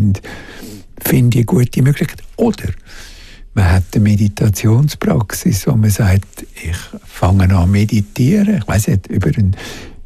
finde ich eine gute Möglichkeit. Oder man hat eine Meditationspraxis, wo man sagt, ich fange an meditieren, ich weiss nicht, über einen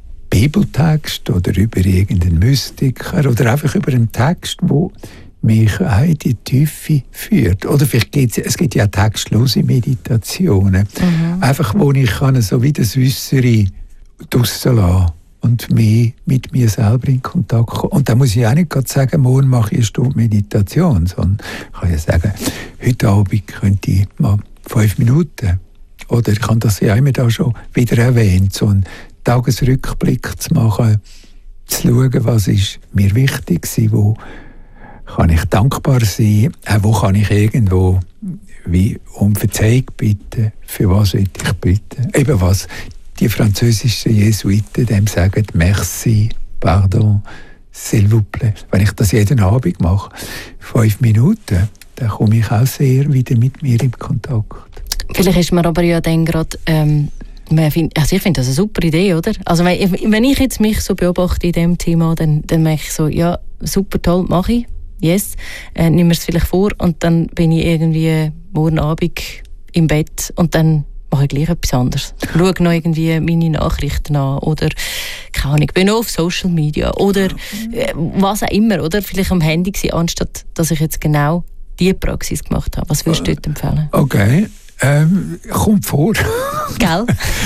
Bibeltext oder über irgendeinen Mystiker oder einfach über einen Text, wo mich auch in die Tiefe führt. Oder vielleicht es gibt ja auch textlose Meditationen. Einfach, wo ich kann so wie das Äußere draussen lassen und mehr mit mir selber in Kontakt kommen. Und da muss ich auch nicht gerade sagen, morgen mache ich eine Stunde Meditation, sondern ich kann ja sagen, heute Abend könnte ich mal 5 Minuten. Oder ich habe das ja immer da schon wieder erwähnt, so einen Tagesrückblick zu machen, zu schauen, was ist mir wichtig war, wo kann ich dankbar sein, wo kann ich irgendwo wie um Verzeihung bitten, für was will ich bitten. Eben was die französischen Jesuiten dem sagen, merci, pardon, s'il vous plaît. Wenn ich das jeden Abend mache, 5 Minuten, dann komme ich auch sehr wieder mit mir in Kontakt. Vielleicht ist man aber ja dann gerade, ich finde das eine super Idee, oder? Also wenn ich jetzt mich so beobachte in diesem Thema, dann merke ich so, ja, super toll, mache ich. Yes, nimm mir es vielleicht vor und dann bin ich irgendwie morgen Abend im Bett und dann mache ich gleich etwas anderes. Schaue noch irgendwie meine Nachrichten an oder keine Ahnung, bin noch auf Social Media oder was auch immer, oder vielleicht am Handy gewesen, anstatt dass ich jetzt genau diese Praxis gemacht habe. Was würdest du dort empfehlen? Okay. Kommt vor. Gell?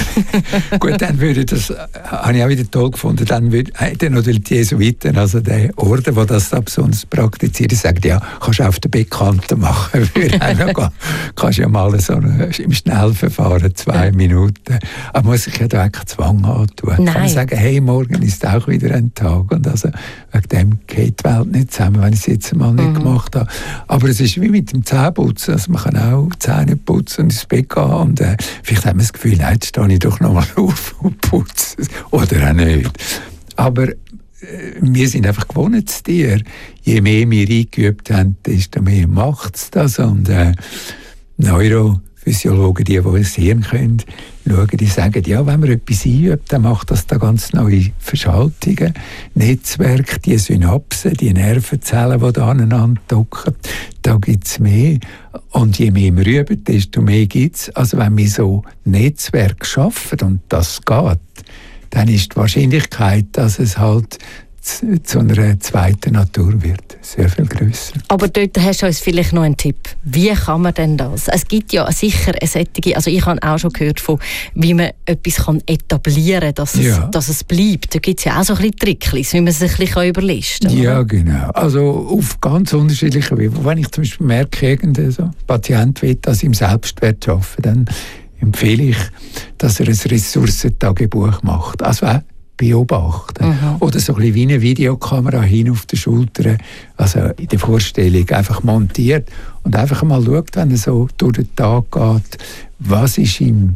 Gut, dann würde das, habe ich auch wieder toll gefunden, dann natürlich die Jesuiten, also der Orden, der das besonders praktiziert, sagt, ja, kannst du auf der Bekannten machen, kannst ja mal so im Schnellverfahren 2 Minuten, aber muss ich ja da keinen Zwang antun. Nein. Kann man sagen, hey, morgen ist auch wieder ein Tag und also wegen dem geht die Welt nicht zusammen, wenn ich es jetzt mal nicht gemacht habe. Aber es ist wie mit dem Zähneputzen, also man kann auch Zähne putzen und ins Bett gehen und vielleicht haben wir das Gefühl, nein, jetzt stehe ich doch noch mal auf und putze. Oder auch nicht. Aber wir sind einfach Gewohnheitstiere. Je mehr wir eingeübt haben, desto mehr macht es das. Und Neurophysiologen, die das Hirn können, schauen, die sagen, ja, wenn man etwas einübt, dann macht das da ganz neue Verschaltungen, Netzwerke, die Synapsen, die Nervenzellen, die da aneinander docken, da gibt es mehr. Und je mehr wir üben, desto mehr gibt es. Also wenn wir so Netzwerke schaffen und das geht, dann ist die Wahrscheinlichkeit, dass es halt zu einer zweiten Natur wird, sehr viel grösser. Aber dort hast du uns vielleicht noch einen Tipp. Wie kann man denn das? Es gibt ja sicher eine solche, also ich habe auch schon gehört von, wie man etwas etablieren kann, dass es bleibt. Da gibt es ja auch so ein bisschen Tricklis, wie man es ein bisschen überlisten kann. Ja, genau. Also auf ganz unterschiedliche Wege. Wenn ich zum Beispiel merke, irgendein so Patient will das im Selbstwert arbeiten, dann empfehle ich, dass er ein Ressourcentagebuch macht. Also beobachten. Oder so ein bisschen wie eine Videokamera hin auf der Schulter, also in der Vorstellung einfach montiert und einfach mal schaut, wenn er so durch den Tag geht, was ist ihm,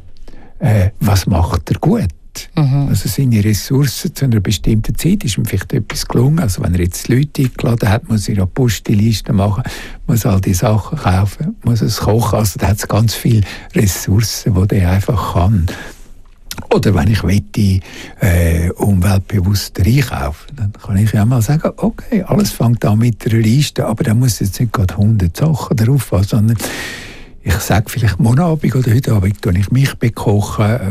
was macht er gut. Also seine Ressourcen zu einer bestimmten Zeit ist ihm vielleicht etwas gelungen. Also wenn er jetzt Leute eingeladen hat, muss er eine Postliste machen, muss all die Sachen kaufen, muss es kochen. Also da hat es ganz viele Ressourcen, die er einfach kann. Oder wenn ich möchte, umweltbewusster einkaufen, dann kann ich ja mal sagen, okay, alles fängt an mit einer Liste, aber da muss jetzt nicht gerade 100 Sachen drauf haben, sondern ich sage vielleicht morgen Abend oder heute Abend, wenn ich mich bekoche,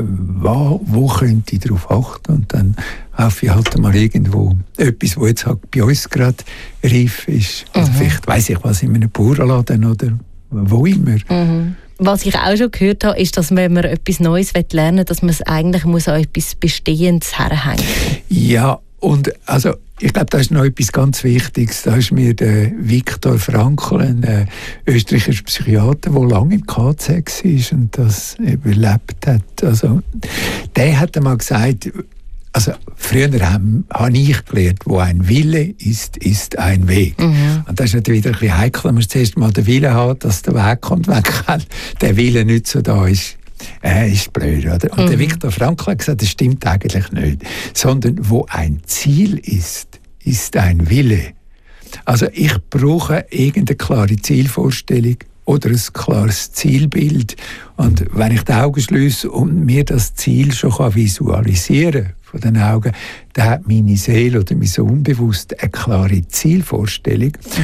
wo könnte ich darauf achten? Und dann kaufe ich halt mal irgendwo etwas, was jetzt halt bei uns gerade reif ist. Oder vielleicht weiss ich was in einem Bauernladen oder wo immer. Was ich auch schon gehört habe, ist, dass wenn man etwas Neues lernen will, dass man es eigentlich muss an etwas Bestehendes herhängen muss. Ja, und also ich glaube, das ist noch etwas ganz Wichtiges. Da ist mir der Viktor Frankl, ein österreichischer Psychiater, der lange im KZ war und das überlebt hat. Also, der hat einmal gesagt, also früher habe ich gelernt, wo ein Wille ist, ist ein Weg. Und das ist natürlich wieder ein bisschen heikel, wenn man zuerst mal den Willen hat, dass der Weg kommt. Wenn der Wille nicht so da ist, ist blöd. Oder? Und der Viktor Frankl hat gesagt, das stimmt eigentlich nicht. Sondern wo ein Ziel ist, ist ein Wille. Also ich brauche irgendeine klare Zielvorstellung oder ein klares Zielbild. Und wenn ich die Augen schliesse und mir das Ziel schon visualisieren kann, von den Augen, dann hat meine Seele oder mein Unbewusst eine klare Zielvorstellung.